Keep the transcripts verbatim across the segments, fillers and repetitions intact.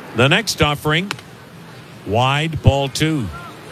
The next offering, wide, ball two.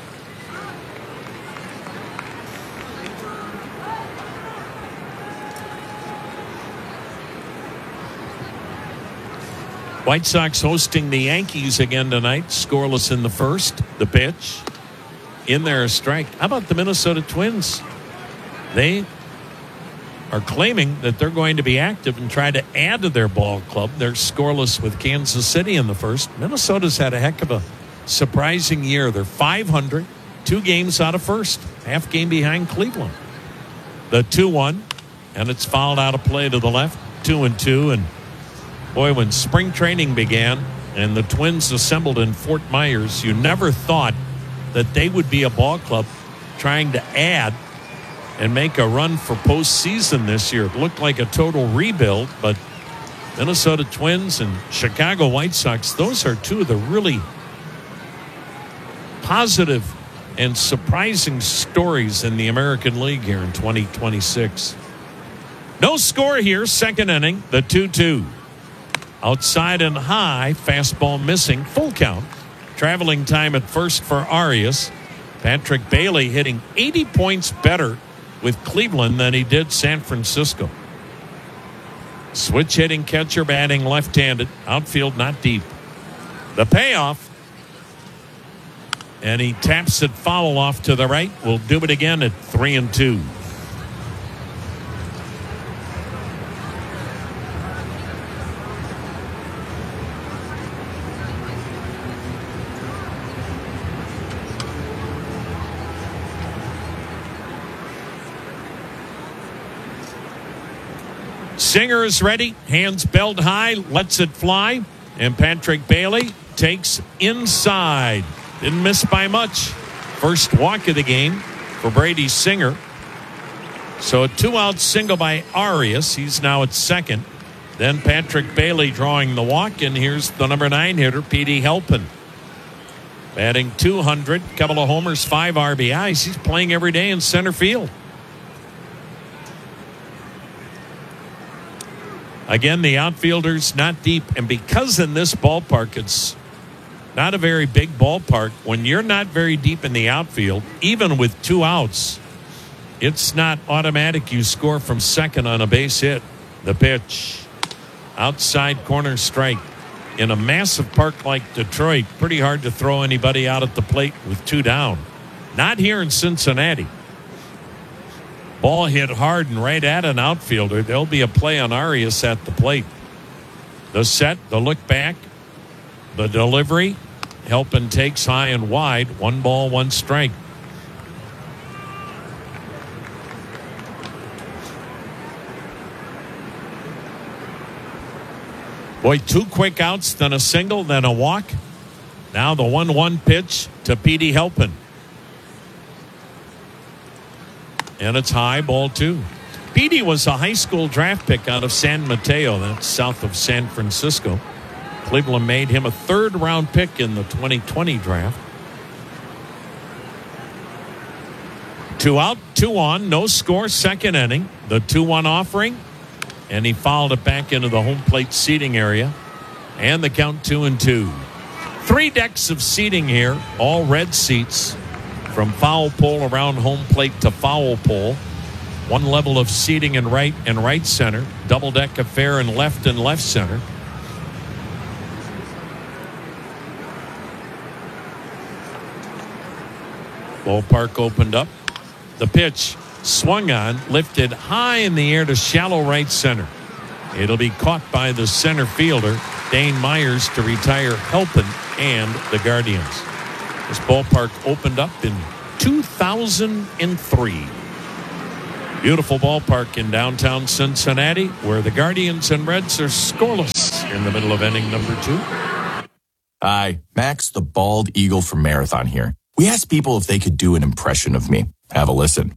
White Sox hosting the Yankees again tonight. Scoreless in the first. The pitch. In there, a strike. How about the Minnesota Twins? They are claiming that they're going to be active and try to add to their ball club. They're scoreless with Kansas City in the first. Minnesota's had a heck of a surprising year. They're five hundred, two games out of first, half game behind Cleveland. The two one, and it's fouled out of play to the left, two and two. And boy, when spring training began and the Twins assembled in Fort Myers, you never thought that they would be a ball club trying to add and make a run for postseason this year. It looked like a total rebuild, but Minnesota Twins and Chicago White Sox, those are two of the really positive and surprising stories in the American League here in twenty twenty-six. No score here, second inning, the two two. Outside and high, fastball missing, full count. Traveling time at first for Arias. Patrick Bailey hitting eighty points better with Cleveland than he did San Francisco. Switch hitting catcher batting left-handed. Outfield not deep. The payoff. And he taps it foul off to the right. We'll do it again at three and two. Singer is ready, hands belt high, lets it fly, and Patrick Bailey takes inside. Didn't miss by much. First walk of the game for Brady Singer. So a two-out single by Arias. He's now at second. Then Patrick Bailey drawing the walk, and here's the number nine hitter, Petey Helpin. Batting two hundred, couple of homers, five R B Is. He's playing every day in center field. Again, the outfielders not deep. And because in this ballpark, it's not a very big ballpark, when you're not very deep in the outfield, even with two outs, it's not automatic you score from second on a base hit. The pitch. Outside corner strike. In a massive park like Detroit, pretty hard to throw anybody out at the plate with two down. Not here in Cincinnati. Ball hit hard and right at an outfielder. There'll be a play on Arias at the plate. The set, the look back, the delivery. Helpin takes high and wide. One ball, one strike. Boy, two quick outs, then a single, then a walk. Now the one one pitch to Petey Helpin. And it's high, ball two. Petey was a high school draft pick out of San Mateo. That's south of San Francisco. Cleveland made him a third round pick in the twenty twenty draft. Two out, two on, no score, second inning. The two one offering. And he fouled it back into the home plate seating area. And the count two and two. Three decks of seating here, all red seats. From foul pole around home plate to foul pole. One level of seating in right and right center. Double deck affair in left and left center. Ballpark opened up. The pitch swung on, lifted high in the air to shallow right center. It'll be caught by the center fielder, Dane Myers, to retire Helpin and the Guardians. This ballpark opened up in two thousand three. Beautiful ballpark in downtown Cincinnati, where the Guardians and Reds are scoreless in the middle of inning number two. Hi, Max the Bald Eagle from Marathon here. We asked people if they could do an impression of me. Have a listen.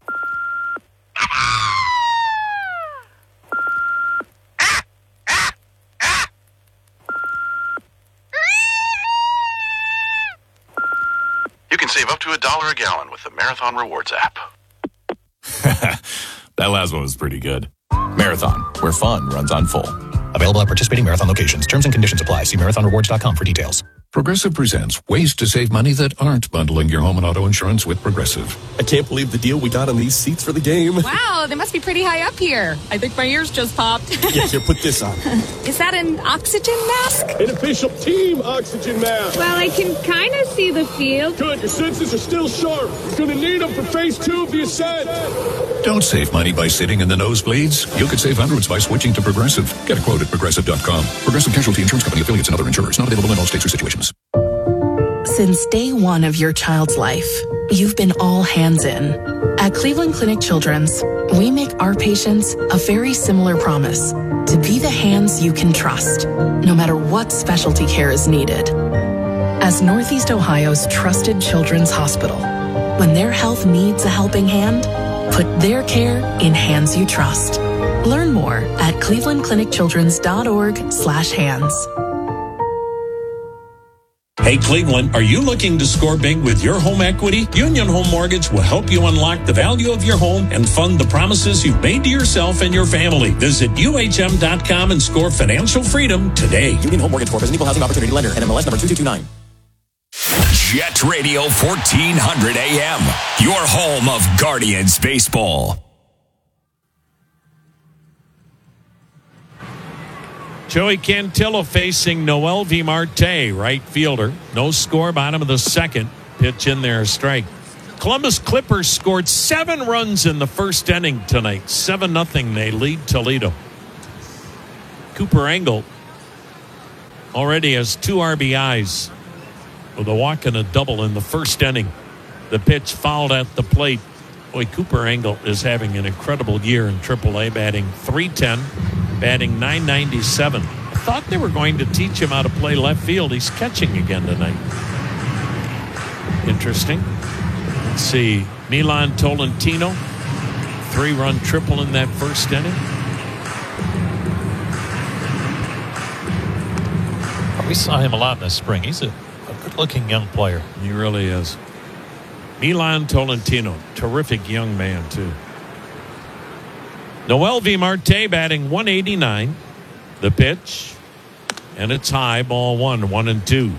Save up to a dollar a gallon with the Marathon Rewards app. That last one was pretty good. Marathon, where fun runs on full. Available at participating Marathon locations. Terms and conditions apply. See marathon rewards dot com for details. Progressive presents ways to save money that aren't bundling your home and auto insurance with Progressive. I can't believe the deal we got on these seats for the game. Wow, they must be pretty high up here. I think my ears just popped. Yeah, here, put this on. Is that an oxygen mask? An official team oxygen mask. Well, I can kind of see the field. Good, your senses are still sharp. You're going to need them for phase two of the ascent. Don't save money by sitting in the nosebleeds. You could save hundreds by switching to Progressive. Get a quote at progressive dot com. Progressive Casualty Insurance Company, affiliates, and other insurers. Not available in all states or situations. Since day one of your child's life, you've been all hands in. At Cleveland Clinic Children's, we make our patients a very similar promise to be the hands you can trust, no matter what specialty care is needed. As Northeast Ohio's trusted children's hospital, when their health needs a helping hand, put their care in hands you trust. Learn more at cleveland clinic children's dot org slash hands. Hey Cleveland, are you looking to score big with your home equity? Union Home Mortgage will help you unlock the value of your home and fund the promises you've made to yourself and your family. Visit U H M dot com and score financial freedom today. Union Home Mortgage Corp is an equal housing opportunity lender. N M L S number two two two nine. Jet Radio fourteen hundred A M, your home of Guardians baseball. Joey Cantillo facing Noel V. Marte, right fielder. No score, bottom of the second. Pitch in there, a strike. Columbus Clippers scored seven runs in the first inning tonight. seven nothing, they lead Toledo. Cooper Engel already has two R B Is with a walk and a double in the first inning. The pitch fouled at the plate. Boy, Cooper Engel is having an incredible year in triple A, batting three ten, batting nine ninety-seven. I thought they were going to teach him how to play left field. He's catching again tonight. Interesting. Let's see. Milan Tolentino, three-run triple in that first inning. We saw him a lot in the spring. He's a, a good-looking young player. He really is. Milan Tolentino, terrific young man, too. Noel V. Marte batting one eighty-nine. The pitch, and it's high, ball one, one and two.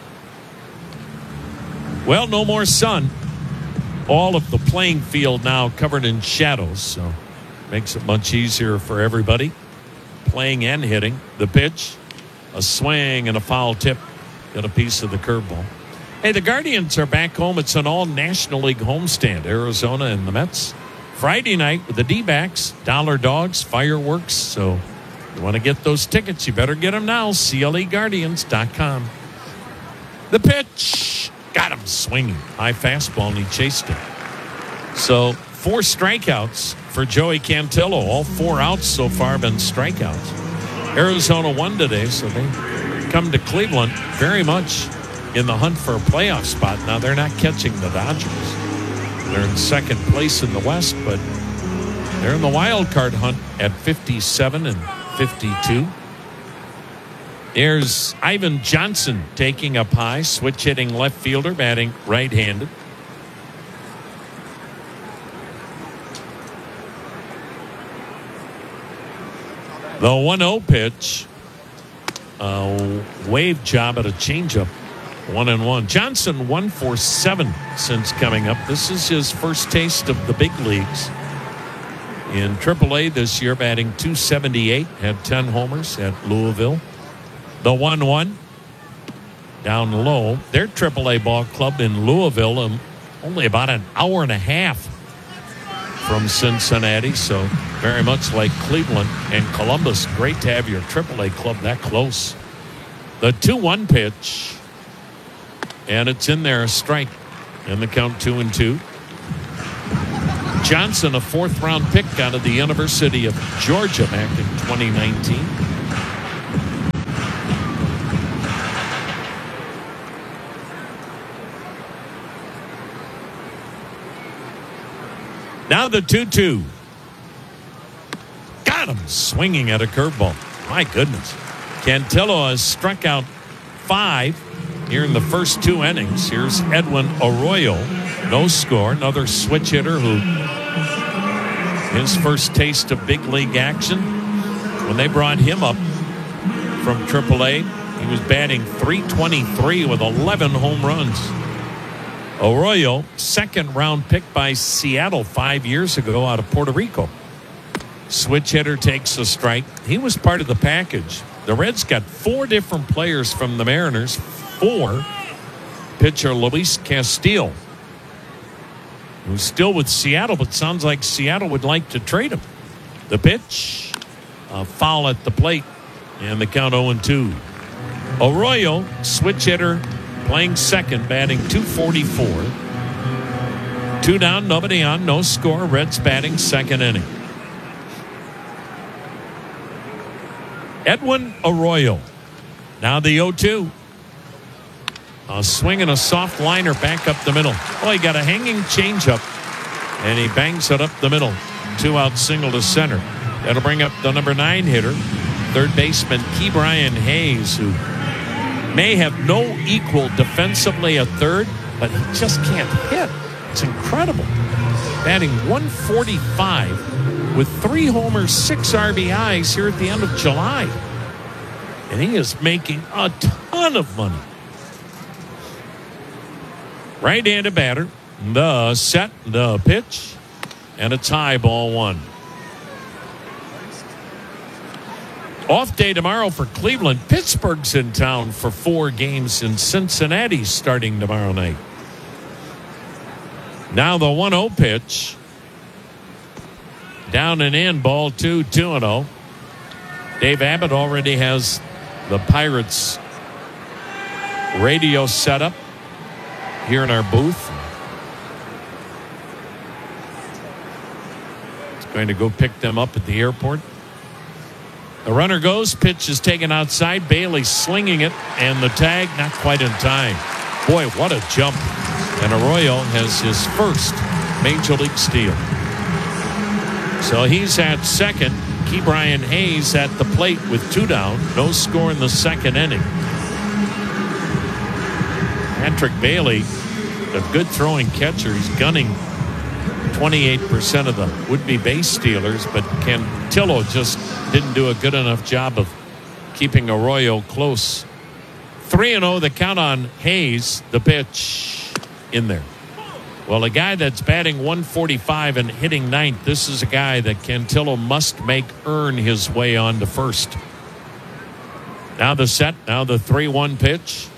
Well, no more sun. All of the playing field now covered in shadows, so makes it much easier for everybody playing and hitting. The pitch, a swing and a foul tip. Got a piece of the curveball. Hey, the Guardians are back home. It's an all-National League homestand, Arizona and the Mets. Friday night with the D-backs, Dollar Dogs, fireworks. So you want to get those tickets, you better get them now. C L E Guardians dot com. The pitch. Got him swinging. High fastball, and he chased it. So four strikeouts for Joey Cantillo. All four outs so far have been strikeouts. Arizona won today, so they come to Cleveland very much in the hunt for a playoff spot. Now, they're not catching the Dodgers. They're in second place in the West, but they're in the wild card hunt at fifty-seven and fifty-two. There's Ivan Johnson taking up high, switch hitting left fielder, batting right-handed. The one oh pitch, a wave job at a changeup. One and one. Johnson one for seven since coming up. This is his first taste of the big leagues. In triple A this year, batting two seventy-eight, had ten homers at Louisville. The one one down low. Their triple A ball club in Louisville, um, only about an hour and a half from Cincinnati. So very much like Cleveland and Columbus. Great to have your triple A club that close. The two one pitch. And it's in there, a strike. And the count two and two. Johnson, a fourth round pick out of the University of Georgia back in twenty nineteen. Now the two two. Got him swinging at a curveball. My goodness. Cantillo has struck out five here in the first two innings. Here's Edwin Arroyo. No score. Another switch hitter who his first taste of big league action when they brought him up from triple A. He was batting three twenty-three with eleven home runs. Arroyo, second round pick by Seattle five years ago out of Puerto Rico. Switch hitter takes a strike. He was part of the package. The Reds got four different players from the Mariners. Four. Pitcher Luis Castillo, who's still with Seattle, but sounds like Seattle would like to trade him. The pitch, a foul at the plate, and the count oh and two. Arroyo, switch hitter, playing second, batting two forty-four. Two down, nobody on, no score. Reds batting second inning. Edwin Arroyo, now the oh two. A swing and a soft liner back up the middle. Oh, he got a hanging changeup, and he bangs it up the middle. Two out single to center. That'll bring up the number nine hitter, third baseman Ke'Bryan Hayes, who may have no equal defensively at third, but he just can't hit. It's incredible. Batting one forty-five with three homers, six R B Is here at the end of July. And he is making a ton of money. Right-handed batter, the set, the pitch, and it's high, ball one. Off day tomorrow for Cleveland. Pittsburgh's in town for four games, and Cincinnati's starting tomorrow night. Now the one oh pitch. Down and in, ball two, two and oh. Dave Abbott already has the Pirates radio set up here in our booth. It's going to go pick them up at the airport. The runner goes, pitch is taken outside. Bailey slinging it, and the tag not quite in time. Boy, what a jump. And Arroyo has his first Major League steal. So he's at second. Ke'Bryan Hayes at the plate with two down. No score in the second inning. Patrick Bailey, a good throwing catcher. He's gunning twenty-eight percent of the would-be base stealers, but Cantillo just didn't do a good enough job of keeping Arroyo close. three and oh the count on Hayes. The pitch in there. Well, a guy that's batting one forty-five and hitting ninth, this is a guy that Cantillo must make earn his way on to first. Now the set, now the three one pitch.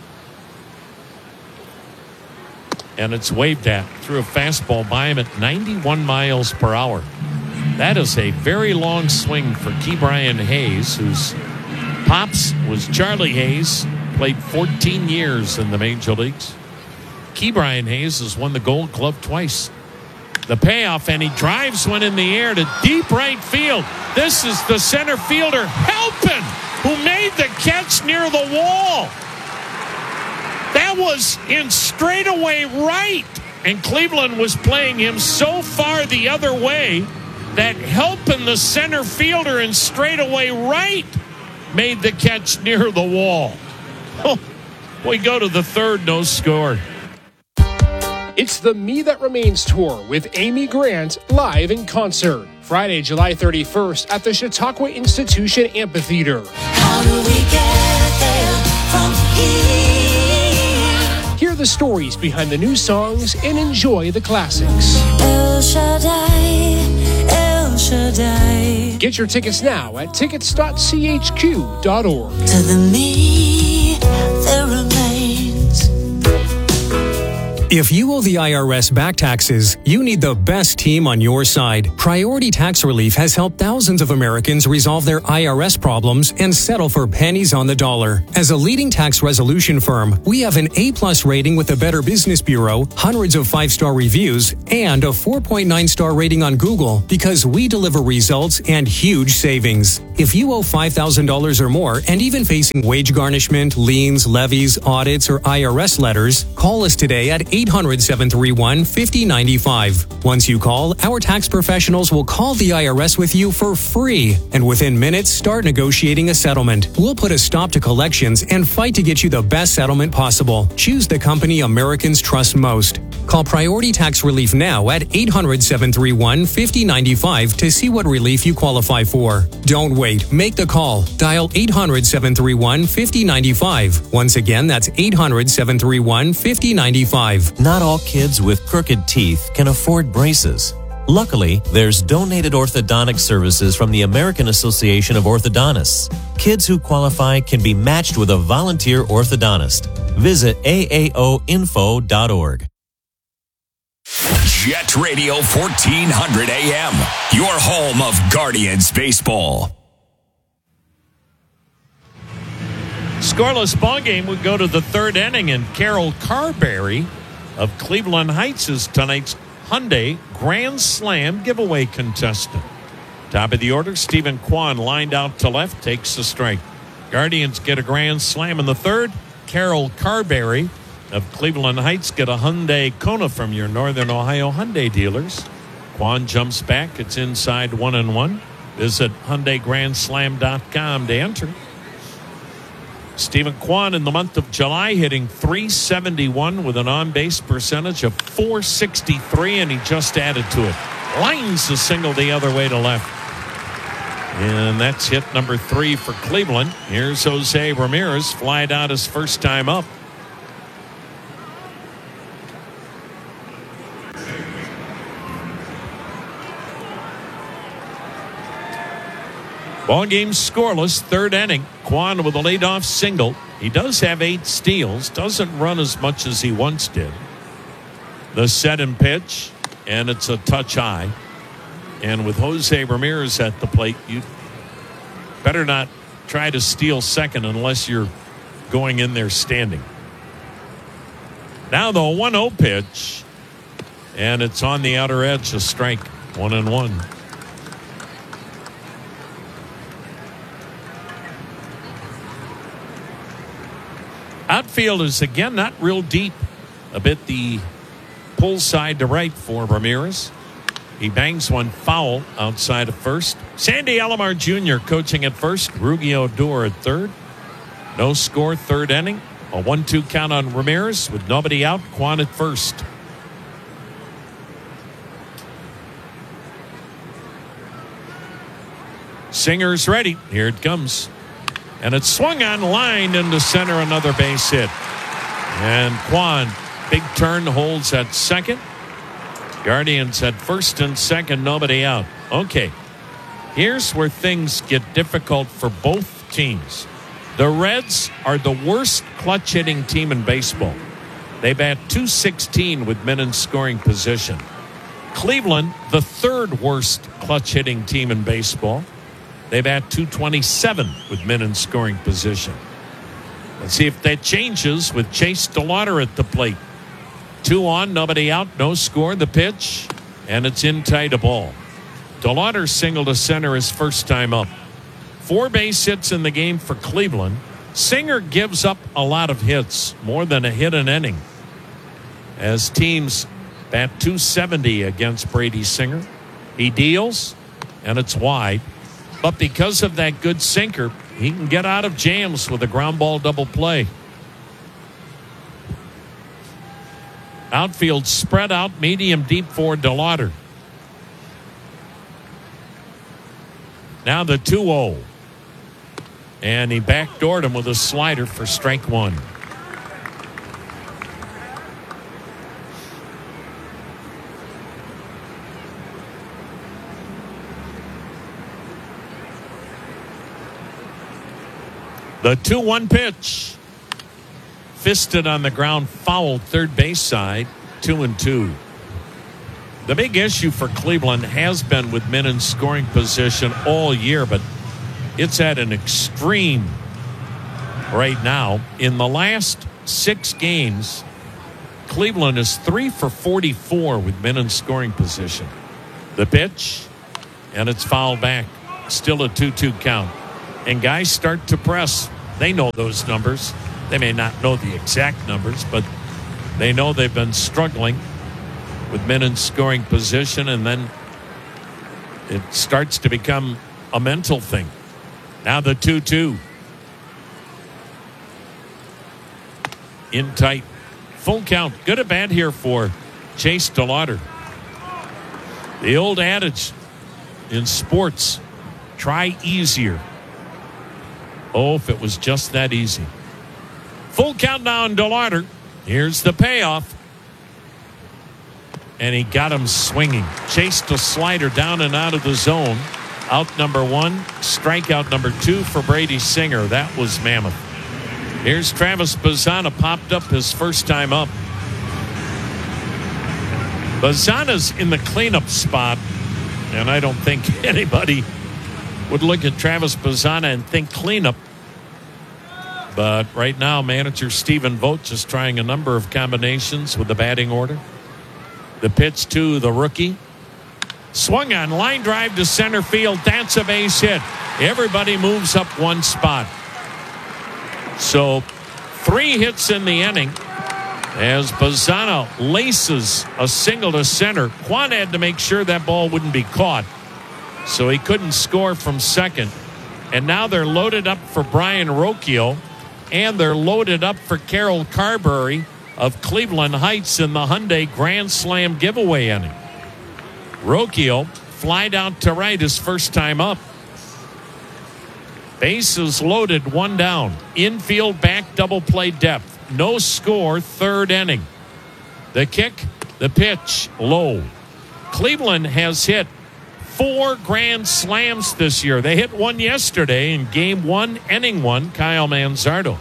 And it's waved at. Threw a fastball by him at ninety-one miles per hour. That is a very long swing for Ke'Bryan Hayes, whose pops was Charlie Hayes, played fourteen years in the major leagues. Ke'Bryan Hayes has won the Gold Glove twice. The payoff, and he drives one in the air to deep right field. This is the center fielder, Halpin, who made the catch near the wall. That was in straightaway right, and Cleveland was playing him so far the other way that Halpin, the center fielder in straightaway right, made the catch near the wall. Oh, we go to the third, no score. It's the Me That Remains Tour with Amy Grant live in concert. Friday, July thirty-first at the Chautauqua Institution Amphitheater. How do we get there from here? Hear the stories behind the new songs and enjoy the classics. El Shaddai, El Shaddai. Get your tickets now at tickets dot c h q dot org. To the me that remains. If you owe the I R S back taxes, you need the best team on your side. Priority Tax Relief has helped thousands of Americans resolve their I R S problems and settle for pennies on the dollar. As a leading tax resolution firm, we have an A-plus rating with the Better Business Bureau, hundreds of five-star reviews, and a four point nine star rating on Google because we deliver results and huge savings. If you owe five thousand dollars or more and even facing wage garnishment, liens, levies, audits, or I R S letters, call us today at eight hundred, seven three one, five oh nine five. Once you call, our tax professionals will call the I R S with you for free, and within minutes start negotiating a settlement. We'll put a stop to collections and fight to get you the best settlement possible. Choose the company Americans trust most. Call Priority Tax Relief now at eight hundred, seven three one, five oh nine five to see what relief you qualify for. Don't wait. Make the call. Dial eight hundred, seven three one, five oh nine five. Once again, that's eight hundred, seven three one, five oh nine five. Not all kids with crooked teeth can afford braces. Luckily, there's donated orthodontic services from the American Association of Orthodontists. Kids who qualify can be matched with a volunteer orthodontist. Visit A A O info dot org. Jet Radio fourteen hundred A M, your home of Guardians baseball. Scoreless ball game would go to the third inning, and Carol Carberry of Cleveland Heights is tonight's Hyundai Grand Slam giveaway contestant. Top of the order, Stephen Kwan lined out to left, takes the strike. Guardians get a Grand Slam in the third. Carol Carberry of Cleveland Heights get a Hyundai Kona from your Northern Ohio Hyundai dealers. Kwan jumps back. It's inside one and one. Visit Hyundai Grand Slam dot com to enter. Stephen Kwan in the month of July hitting three seventy-one with an on-base percentage of four sixty-three, and he just added to it. Lines the single the other way to left. And that's hit number three for Cleveland. Here's Jose Ramirez, flied out his first time up. Ball game scoreless, third inning. Kwan with a leadoff single. He does have eight steals, doesn't run as much as he once did. The set and pitch, and it's a touch high. And with Jose Ramirez at the plate, you better not try to steal second unless you're going in there standing. Now the one oh pitch, and it's on the outer edge, a strike, one and one. Outfield is again not real deep. A bit the pull side to right for Ramirez. He bangs one foul outside of first. Sandy Alomar Junior coaching at first. Ruggie Odor at third. No score, third inning. A one two count on Ramirez with nobody out. Kwan at first. Singer's ready. Here it comes. And it's swung on, lined into center, another base hit. And Kwan, big turn, holds at second. Guardians at first and second, nobody out. Okay, here's where things get difficult for both teams. The Reds are the worst clutch hitting team in baseball. They bat two sixteen with men in scoring position. Cleveland, the third worst clutch hitting team in baseball. They bat two twenty-seven with men in scoring position. Let's see if that changes with Chase DeLauder at the plate. Two on, nobody out, no score. The pitch, and it's in tight, a ball. DeLauder single to center his first time up. Four base hits in the game for Cleveland. Singer gives up a lot of hits, more than a hit an inning, as teams bat two seventy against Brady Singer. He deals, and it's wide. But because of that good sinker, he can get out of jams with a ground ball double play. Outfield spread out, medium deep for DeLauder. Now the two oh. And he backdoored him with a slider for strike one. The two one pitch. Fisted on the ground, fouled third base side, two and two. The big issue for Cleveland has been with men in scoring position all year, but it's at an extreme right now. In the last six games, Cleveland is three for forty-four with men in scoring position. The pitch, and it's fouled back. Still a two two count. And guys start to press. They know those numbers. They may not know the exact numbers, but they know they've been struggling with men in scoring position, and then it starts to become a mental thing. Now the two two. In tight. Full count. Good at bat here for Chase DeLauder. The old adage in sports, try easier. Oh, if it was just that easy. Full countdown, DeLauder. Here's the payoff. And he got him swinging. Chased the slider down and out of the zone. Out number one. Strikeout number two for Brady Singer. That was mammoth. Here's Travis Bazzana, popped up his first time up. Bazzana's in the cleanup spot. And I don't think anybody would look at Travis Bazzana and think cleanup. But right now, manager Stephen Vogt is trying a number of combinations with the batting order. The pitch to the rookie. Swung on, line drive to center field. That's a base hit. Everybody moves up one spot. So three hits in the inning as Bazzana laces a single to center. Quan had to make sure that ball wouldn't be caught, so he couldn't score from second. And now they're loaded up for Brian Rocchio, and they're loaded up for Carroll Carberry of Cleveland Heights in the Hyundai Grand Slam giveaway inning. Rocchio flied out to right his first time up. Bases loaded, one down. Infield back double play depth. No score, third inning. The kick, the pitch, low. Cleveland has hit four grand slams this year. They hit one yesterday in game one, inning one, Kyle Manzardo.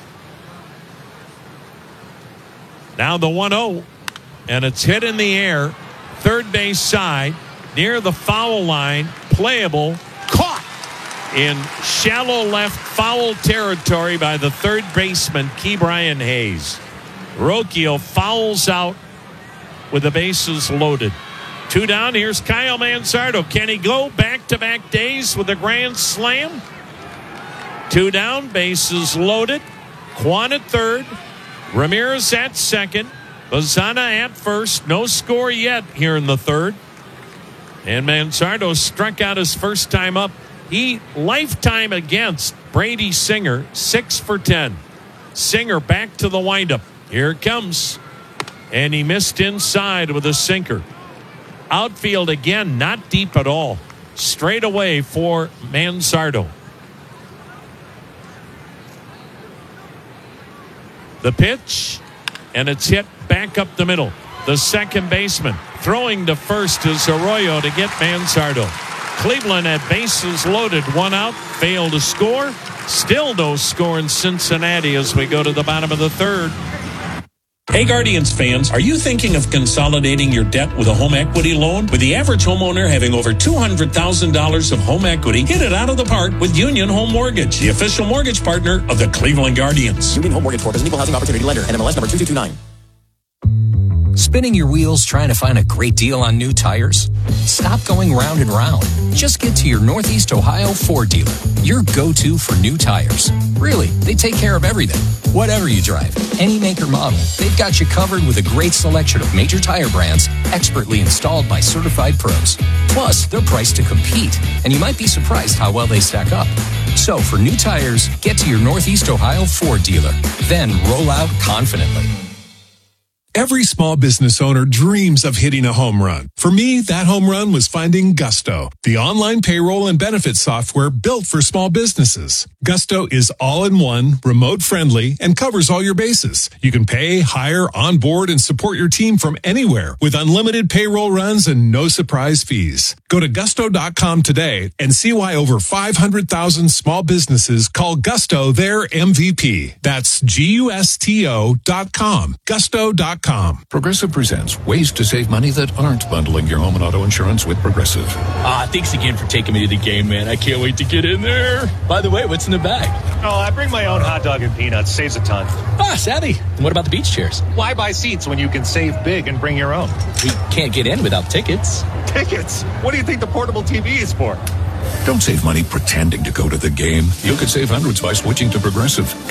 Now the one oh, and it's hit in the air, third base side, near the foul line, playable, caught in shallow left foul territory by the third baseman, Ke'Bryan Hayes. Rocchio fouls out with the bases loaded. Two down, here's Kyle Manzardo. Can he go back-to-back days with a grand slam? Two down, bases loaded. Quan at third. Ramirez at second. Bazzana at first. No score yet here in the third. And Manzardo struck out his first time up. He lifetime against Brady Singer, six for ten. Singer back to the windup. Here it comes. And he missed inside with a sinker. Outfield again, not deep at all. Straight away for Manzardo. The pitch, and it's hit back up the middle. The second baseman throwing to first is Arroyo to get Manzardo. Cleveland had bases loaded, one out, failed to score. Still no score in Cincinnati as we go to the bottom of the third. Hey Guardians fans, are you thinking of consolidating your debt with a home equity loan? With the average homeowner having over two hundred thousand dollars of home equity, hit it out of the park with Union Home Mortgage, the official mortgage partner of the Cleveland Guardians. Union Home Mortgage Corp is an equal housing opportunity lender. N M L S number two two two nine. Spinning your wheels trying to find a great deal on new tires? Stop going round and round. Just get to your Northeast Ohio Ford dealer, your go-to for new tires. Really, they take care of everything. Whatever you drive, any make or model, they've got you covered with a great selection of major tire brands expertly installed by certified pros. Plus, they're priced to compete, and you might be surprised how well they stack up. So for new tires, get to your Northeast Ohio Ford dealer. Then roll out confidently. Every small business owner dreams of hitting a home run. For me, that home run was finding Gusto, the online payroll and benefits software built for small businesses. Gusto is all-in-one, remote-friendly, and covers all your bases. You can pay, hire, onboard, and support your team from anywhere with unlimited payroll runs and no surprise fees. Go to gusto dot com today and see why over five hundred thousand small businesses call Gusto their M V P. That's G U S T O dot com. Gusto dot com. Progressive presents ways to save money that aren't bundling your home and auto insurance with Progressive. Ah, thanks again for taking me to the game, man. I can't wait to get in there. By the way, what's in the bag? Oh, I bring my own hot dog and peanuts. Saves a ton. Ah, savvy. And what about the beach chairs? Why buy seats when you can save big and bring your own? We can't get in without tickets. Tickets? What do you think the portable T V is for? Don't save money pretending to go to the game. You could save hundreds by switching to Progressive.